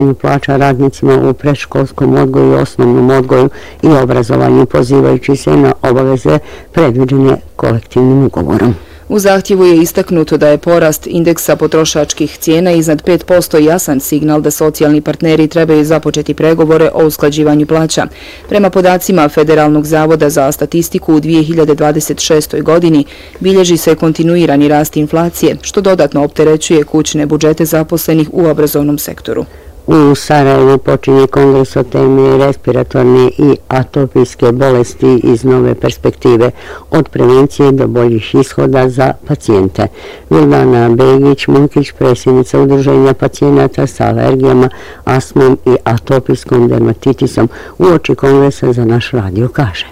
plaća radnicima u predškolskom odgoju, osnovnom odgoju i obrazovanju, pozivajući se na obaveze predviđene kolektivnim ugovorom. U zahtjevu je istaknuto da je porast indeksa potrošačkih cijena iznad 5% jasan signal da socijalni partneri trebaju započeti pregovore o usklađivanju plaća. Prema podacima Federalnog zavoda za statistiku u 2026. godini bilježi se kontinuirani rast inflacije, što dodatno opterećuje kućne budžete zaposlenih u obrazovnom sektoru. U Sarajevu počinje kongres o temi respiratorne i atopijske bolesti iz nove perspektive, od prevencije do boljih ishoda za pacijente. Vildana Begić-Munkić, predsjednica udruženja pacijenata sa alergijama, astmom i atopijskom dermatitisom, uoči kongresa za naš radio kaže.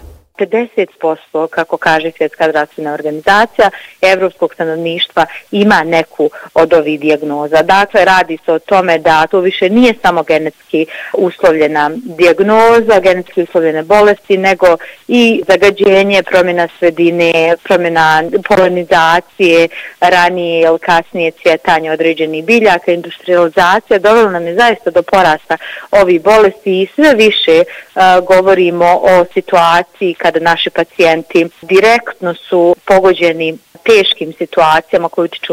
50%, kako kaže Svjetska zdravstvena organizacija, evropskog stanovništva ima neku od ovih dijagnoza. Dakle, radi se o tome da to više nije samo genetski uslovljena dijagnoza, genetski uslovljene bolesti, nego i zagađenje, promjena sredine, promjena polinizacije, ranije ili kasnije cvjetanje određenih biljaka, industrializacija. Dovelo nam je zaista do porasta ovih bolesti i sve više govorimo o situaciji kada naši pacijenti direktno su pogođeni teškim situacijama koje utiču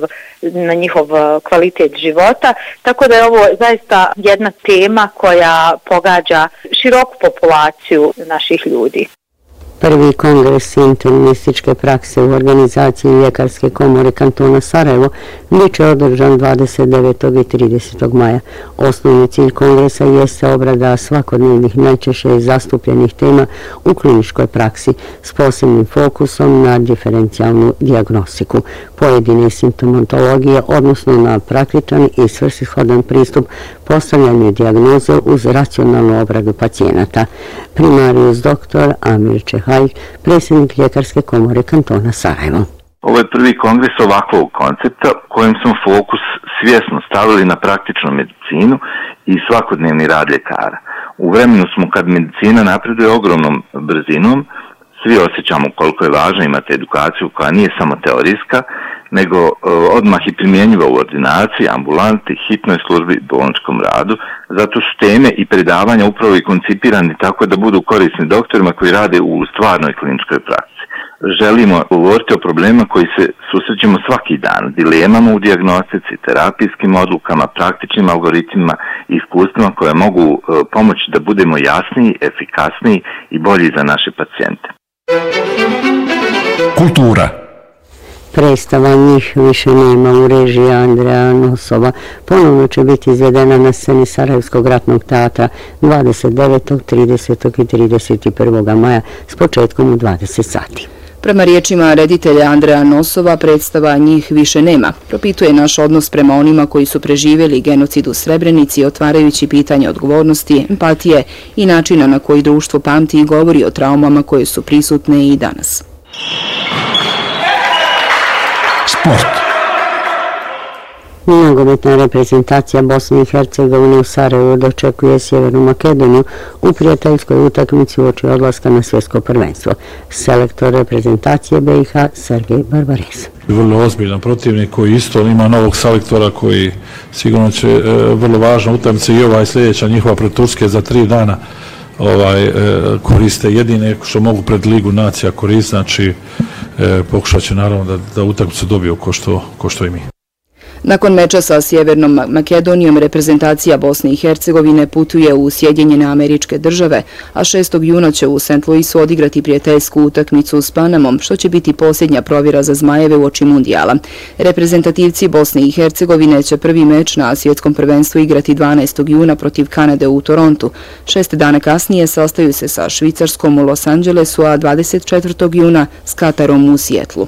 na njihov kvalitet života. Tako da je ovo zaista jedna tema koja pogađa široku populaciju naših ljudi. Prvi kongres internističke prakse u organizaciji Ljekarske komore kantona Sarajevo biće održan 29. i 30. maja. Osnovni cilj kongresa jeste obrada svakodnevnih najčešće zastupljenih tema u kliničkoj praksi s posebnim fokusom na diferencijalnu dijagnostiku, pojedine simptomatologije, odnosno na praktičan i svrsishodan pristup postavljanju dijagnoze uz racionalnu obradu pacijenata. Primarijus dr. Amir Čehaj, predsjednik Ljekarske komore kantona Sarajevo. Ovo je prvi kongres ovakvog koncepta kojem smo fokus svjesno stavili na praktičnu medicinu i svakodnevni rad ljekara. U vremenu smo kad medicina napreduje ogromnom brzinom, svi osjećamo koliko je važno imati edukaciju koja nije samo teorijska, nego odmah i primjenjiva u ordinaciji, ambulanti, hitnoj službi, bolničkom radu. Zato su teme i predavanja upravo i koncipirani tako da budu korisni doktorima koji rade u stvarnoj kliničkoj praksi. Želimo govoriti o problemima koji se susrećemo svaki dan, dilemama u dijagnostici, terapijskim odlukama, praktičnim algoritmima i iskustvima koje mogu pomoći da budemo jasniji, efikasniji i bolji za naše pacijente. Kultura. Predstava Njih više nema u režiji Andreja Nosova ponovno će biti izvedena na sceni Sarajevskog ratnog teatra 29., 30. i 31. maja s početkom u 20 sati. Prema riječima reditelja Andreja Nosova, predstava Njih više nema. Propituje naš odnos prema onima koji su preživjeli genocid u Srebrenici, otvarajući pitanje odgovornosti, empatije i načina na koji društvo pamti i govori o traumama koje su prisutne i danas. Sport. Nogometna reprezentacija Bosne i Hercegovine u Sarajevu dočekuje Sjevernu Makedoniju u prijateljskoj utakmici uoči odlaska na svjetsko prvenstvo. Selektor reprezentacije BiH Sergej Barbares. Vrlo ozbiljan protivnik koji isto ima novog selektora koji sigurno će vrlo važna utakmica i ova sljedeća njihova pred Turske za 3 dana koriste jedine što mogu pred Ligu nacija koristiti, znači pokušat će naravno da utakmicu dobiju ko što i mi. Nakon meča sa Sjevernom Makedonijom, reprezentacija Bosne i Hercegovine putuje u Sjedinjene Američke Države, a 6. juna će u St. Louisu odigrati prijateljsku utakmicu s Panamom, što će biti posljednja provjera za Zmajeve uoči mundijala. Reprezentativci Bosne i Hercegovine će prvi meč na svjetskom prvenstvu igrati 12. juna protiv Kanade u Torontu. 6 dana kasnije sastaju se sa Švicarskom u Los Angelesu, a 24. juna s Katarom u Sijetlu.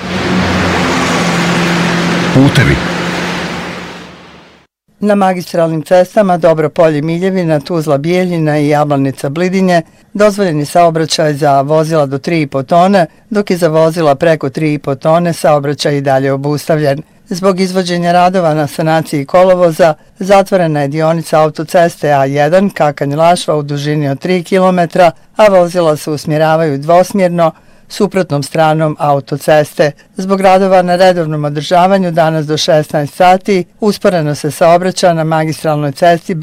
Putevi. Na magistralnim cestama Dobropolje-Miljevina, Tuzla-Bijeljina i Jablanica-Blidinje dozvoljeni saobraćaj za vozila do 3,5 tone, dok je za vozila preko 3,5 tone saobraćaj i dalje obustavljen. Zbog izvođenja radova na sanaciji kolovoza zatvorena je dionica autoceste A1 Kakanj-Lašva u dužini od 3 km, a vozila se usmjeravaju dvosmjerno suprotnom stranom autoceste. Zbog radova na redovnom održavanju danas do 16 sati usporeno se saobraća na magistralnoj cesti